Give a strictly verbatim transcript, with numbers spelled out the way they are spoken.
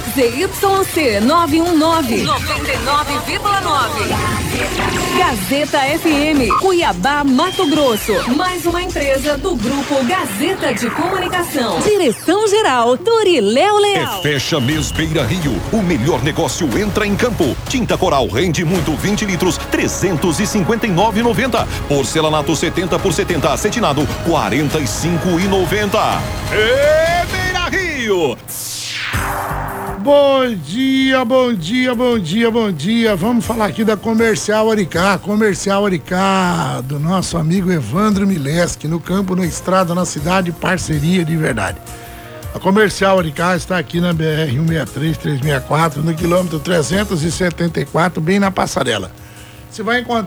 Z Y C nove um nove, noventa e nove vírgula nove. Gazeta F M, Cuiabá, Mato Grosso. Mais uma empresa do Grupo Gazeta de Comunicação. Direção-geral, Turiléu Leal. É Fecha Mês Beira Rio. O melhor negócio entra em campo. Tinta Coral rende muito vinte litros, trezentos e cinquenta e nove reais e noventa centavos. Porcelanato setenta por setenta, acetinado, quarenta e cinco reais e noventa centavos. É Beira Rio. Bom dia, bom dia, bom dia, bom dia. Vamos falar aqui da Comercial Aricá, Comercial Aricá, do nosso amigo Evandro Mileski, no campo, na estrada, na cidade, parceria de verdade. A Comercial Aricá está aqui na B R cento e sessenta e três, trezentos e sessenta e quatro, no quilômetro trezentos e setenta e quatro, bem na passarela. Você vai encontrar